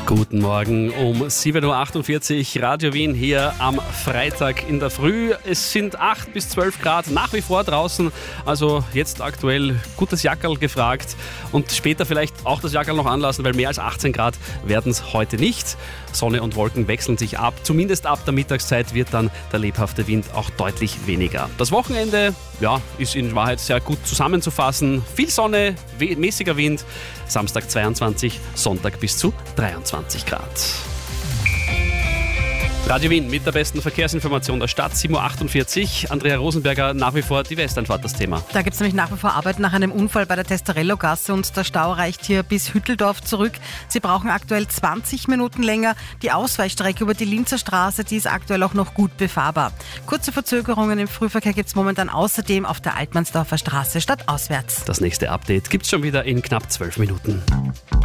Guten Morgen um 7.48 Uhr, Radio Wien hier am Freitag in der Früh. Es sind 8 bis 12 Grad nach wie vor draußen, also jetzt aktuell gutes Jackerl gefragt und später vielleicht auch das Jackerl noch anlassen, weil mehr als 18 Grad werden es heute nicht. Sonne und Wolken wechseln sich ab, zumindest ab der Mittagszeit wird dann der lebhafte Wind auch deutlich weniger. Das Wochenende ist in Wahrheit sehr gut zusammenzufassen. Viel Sonne, mäßiger Wind, Samstag 22, Sonntag bis zu 23 Grad. Radio Wien mit der besten Verkehrsinformation der Stadt, 7.48 Uhr. Andrea Rosenberger, nach wie vor die Westeinfahrt das Thema. Da gibt es nämlich nach wie vor Arbeit nach einem Unfall bei der Testarello-Gasse und der Stau reicht hier bis Hütteldorf zurück. Sie brauchen aktuell 20 Minuten länger. Die Ausweichstrecke über die Linzer Straße, die ist aktuell auch noch gut befahrbar. Kurze Verzögerungen im Frühverkehr gibt es momentan außerdem auf der Altmannsdorfer Straße stadtauswärts. Das nächste Update gibt es schon wieder in knapp 12 Minuten.